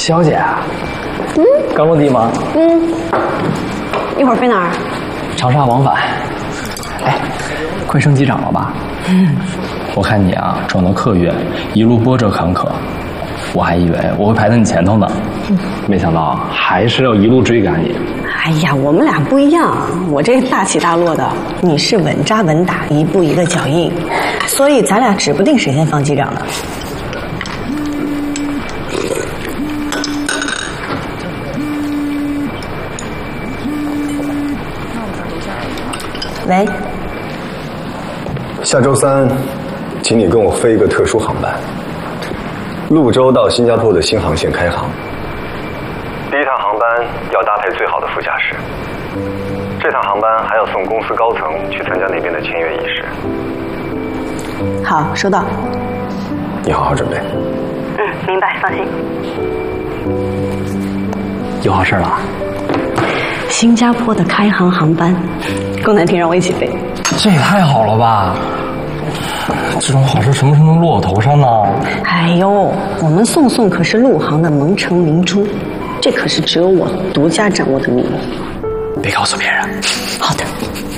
肖姐啊，刚落地吗？ 一会儿飞哪儿？ 长沙往返。哎，快升机长了吧？我看你啊，转到客运，一路波折坎坷，我还以为我会排在你前头呢，没想到还是要一路追赶你。 哎呀，我们俩不一样，我这大起大落的，你是稳扎稳打，一步一个脚印，所以咱俩指不定谁先放机长呢。喂， 下周3，请你跟我飞一个特殊航班，潞州到新加坡的新航线开航。第一趟航班要搭配最好的副驾驶，这趟航班还要送公司高层去参加那边的签约仪式。 好，收到。 你好好准备。 明白，放心。 有好事了？ 新加坡的开航航班，龚南平让我一起飞。 这也太好了吧！这种好事什么时候能落我头上呢？ 哎呦，我们宋可是陆航的蒙城明珠，这可是只有我独家掌握的秘密。 别告诉别人。 好的。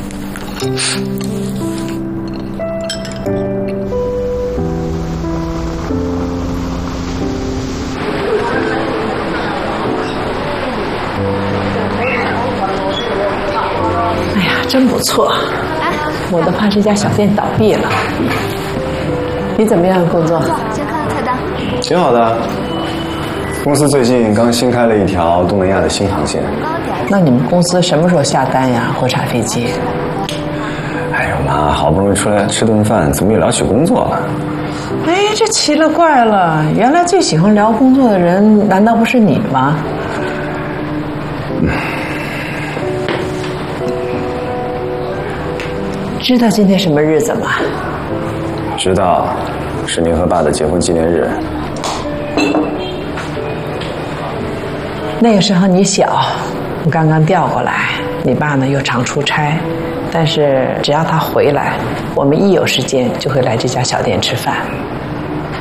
哎呀，真不错！我都怕这家小店倒闭了。你怎么样，工作？ 先看看菜单。 挺好的。公司最近刚新开了一条东南亚的新航线。 那你们公司什么时候下单呀？国产飞机？ 哎呦妈，好不容易出来吃顿饭，怎么又聊起工作了？ 哎，这奇了怪了！原来最喜欢聊工作的人，难道不是你吗？知道今天什么日子吗？ 知道，是您和爸的结婚纪念日。 那个时候你小，我刚刚调过来，你爸呢又常出差，但是只要他回来，我们一有时间就会来这家小店吃饭。